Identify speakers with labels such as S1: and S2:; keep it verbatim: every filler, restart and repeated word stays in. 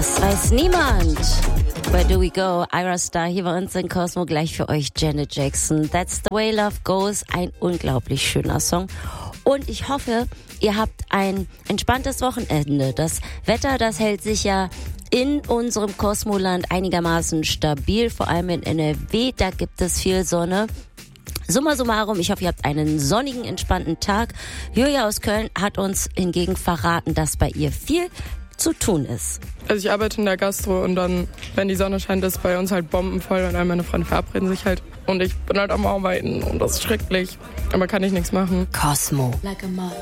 S1: Das weiß niemand. Where do we go? Ira Star hier bei uns in Cosmo. Gleich für euch Janet Jackson. That's the way love goes. Ein unglaublich schöner Song. Und ich hoffe, ihr habt ein entspanntes Wochenende. Das Wetter, das hält sich ja in unserem Cosmoland einigermaßen stabil. Vor allem in N R W, da gibt es viel Sonne. Summa summarum, ich hoffe, ihr habt einen sonnigen, entspannten Tag. Julia aus Köln hat uns hingegen verraten, dass bei ihr viel zu tun ist.
S2: Also ich arbeite in der Gastro und dann, wenn die Sonne scheint, ist bei uns halt bombenvoll und all meine Freunde verabreden sich halt. Und ich bin halt am Arbeiten und das ist schrecklich, aber kann ich nichts machen.
S1: Cosmo.
S3: Like a moth